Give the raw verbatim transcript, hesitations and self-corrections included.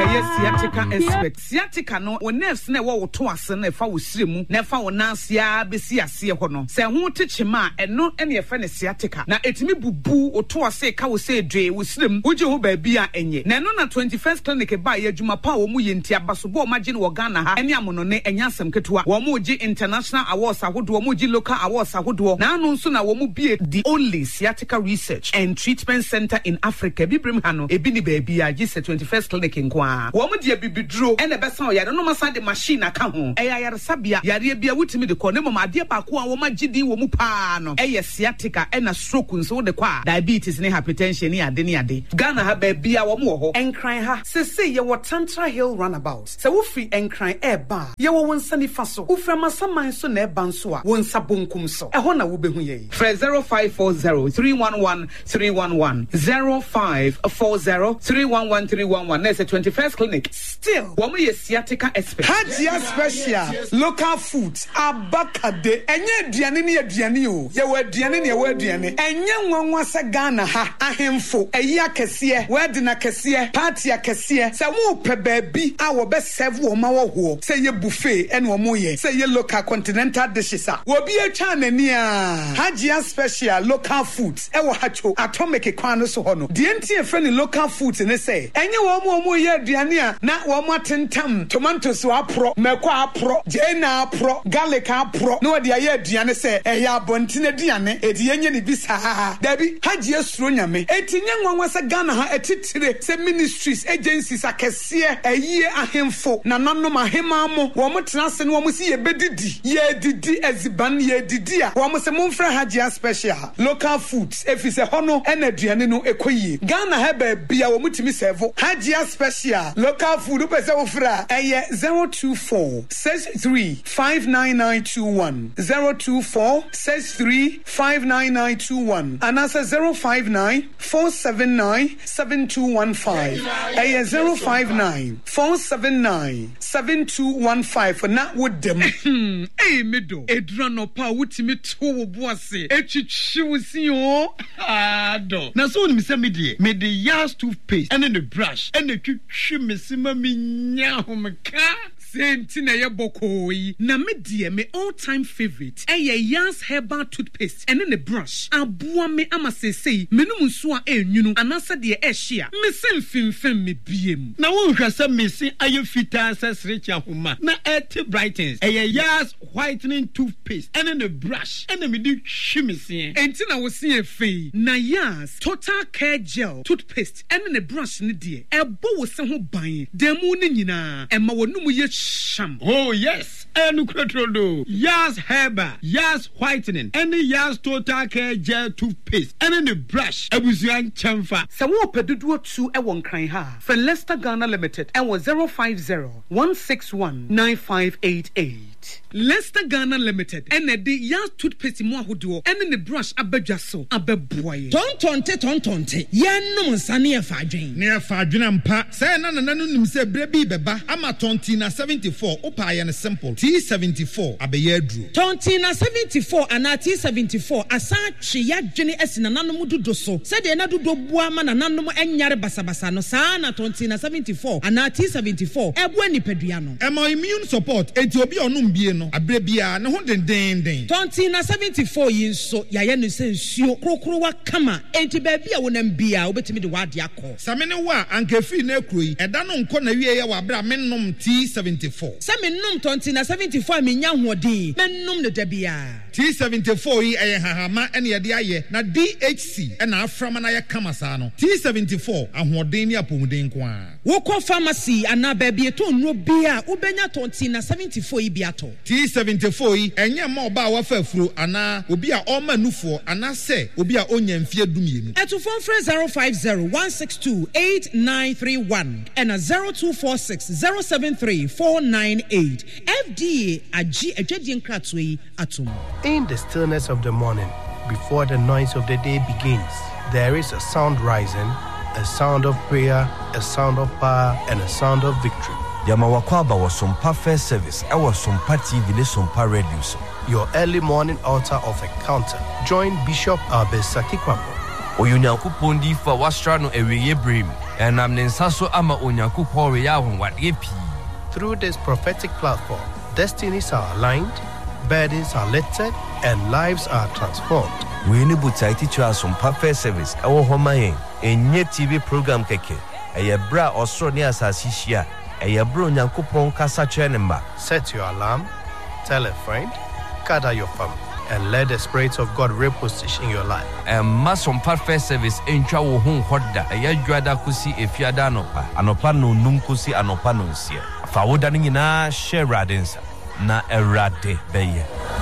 Yes, sciatica expert. Sciatica no, when nerves ne wo to ase na fa wo siremu, na fa wo nansia besi ase ho no. Se ho teche ma, eno ene ye fa ne sciatica. Na etimi bubu o to ase ka wo se dwe wo siremu, wo je ho ba bia enye. Na no na twenty-first clinic ba ye adwuma pa wo mu ye ntia basobo o magine wo Ghana ha. Ene amono ne enya asem ketewa. Wo mu ji international awards ahodo, wo mu ji local awards ahodo. Na anu nso na wo mu bie the only sciatica research and treatment center in Africa. Bibrim ha no, ebi ni ba bia ji se twenty-first clinic nkwa. Wo mu die bibidro ene besa o yare no masa de machine aka ho. Eya yare sabia yare bia wutimi de ko ne mama ade ba ko a wo magidi wo mu pa no. Eye sciatica ena stroke nso wo de kwa diabetes ne hypertension ne ade ne ade. Ghana ha ba bia wo mu ho. Enkran ha se se ye wo Tantra Hill roundabout. Se wo free enkran e ba. Ye wo wonsa ni fa so. Wo fra masaman so na e ban so a. Wonsa bonkum so. E ho na wo behu ye. Fre zero five four zero three one one three one one zero five four zero three one one three one one. That's a twenty-first clinic. Still, wo me sciatica expert. Hajia special local foods abakade. Enye aduane ne aduane o. Ye wo aduane ne ye wo aduane. Enye nwanwa se Ghana ha ahemfo. Eyi akese, wedding akese, party akese. Se wo pe baabi a wo be serve wo ma wo ho. Se ye buffet ene wo mo ye. Se ye local continental dishes a. Wo bi e twa nani a. Hajia special local foods. E wo hacho atomic kwan so ho no. De enti e friend local foods ne say. Enye wo mo mo ye aduane a na wo mo atentam tomatoes wa pro, meko apro, jena apro, garlic apro. No de aye aduane say e ya bontine aduane e de yenye ne bisa. Dabi Hajia suro nyame. Etinye nwanwa se Ghana ha etitire se ministries agencies akese eyi ahemfo na nanom ahema mo wo mo tenase no wo mo si ye bedidi ye didi eziban ye didi a wo mo se mo mfra Hajia special local foods efise hono ena aduane no ekoyie Ghana ha ba bia wo mo timi serve Hajia special local food pese wo fra eye zero two four six three five nine nine two one zero two four six three five nine nine two one and answer zero five nine four seven nine seven two one five eye zero five nine four seven nine seven two one five for na with them eh medo edra no pa wutimi to wo boase etwitwi wusi o ado na so ni se medie me the Yas toothpaste and the brush and the twitwi mesima minya homka senti na ye bokoi na me die me all time favorite eye Yas herbal toothpaste and the brush aboa me amasesei menum nso a enwunu anasa de e hia me semfimfem me biem na won hwasa mesi aye fita sesrecha homa na et brightens eye Yas whitening toothpaste and the brush and me di hwimese enti na wo se afei na Yas total care gel toothpaste and the brush ne die ebo wo se ho ban demu ne nyina ema wonum ye sham. Oh yes, enu krotrodo. Yas Herbal, Yas Whitening, and the Yas Total Care Gel Toothpaste, and the brush. Ebusian chamfa. Sawo pedudu two e won kran ha. For Leicester Ghana Limited, and was zero five zero one six one nine five eight eight. Leicester Ghana Limited, and the Yas Toothpaste mo ahodo, and the brush abedwaso abeboye. Tontonte tontonte. Yan no sani e fadwen. Ne fadwen ampa. Say na na nanu nim se brebi beba. Ama tontina seventy-four. Opa ya ne simple. T seventy-four abeye dru. Tontina seventy-four ana T seventy-four asa twe ya dwene esina nanom dodo so. Se de na dodo bua ma na nanom enyare basabasa no sa na tontina seventy-four ana T seventy-four. Ebo anipadua no. Ema immune support enti obi onum bie no. Abre bia ne ho den den den. Tontina seventy-four yin so ya ye no se nsuo krokro wa kama enti ba bia wonam bia obetimi de wade akọ. Samene wa ankefi na ekroyi eda no nko na wie ye wa bra mennom T seventy-four. Se mennom tontina seventy-four me nya hoɔden mennom ne da bia. T seventy-four yi eye hahama ene ye de aye na D H C ena aframa na ye kama sa no. T seventy-four ahoɔden ni apomuden ko a. Wokɔ pharmacy ana ba bia to nro bia wobenya tontina seventy-four yi bia to. T seventy-four yi enye ma oba wa fafuro ana obi a oma nufo ana se obi a onya mfie dumienu. Eto phone free zero five zero one six two eight nine three one and a zero two four six zero seven three four nine eight. F D A agi adwadi nkratwe atom. In the stillness of the morning, before the noise of the day begins, there is a sound rising, a sound of prayer, a sound of power, and a sound of victory. Yamawakwaba was some perfect service. I was some T V, some radio. Your early morning altar of encounter. Join Bishop Albert Sakikwapo Oyunyankopɔn di fa wasra no eweye brim enam ne nsa so ama onyankopɔn we ya honwade pi. Through this prophetic platform, destinies are aligned, burdens are lifted, and lives are transformed. We ni butai teacher Asompa First Service ewo homa yen enye T V program keke eye bra osoro ne asasi hia eye bra onyankopɔn kasa kyerɛ ne mba. Set your alarm, tell a friend, gather your family, and let the Spirit of God reposition in your life. Emma Asompa First Service entwa wo ho hoda eye dwada kosi efiada anopa anopa no num kosi anopa no nsie. Fa woda ne nyina share radensa na erade beye.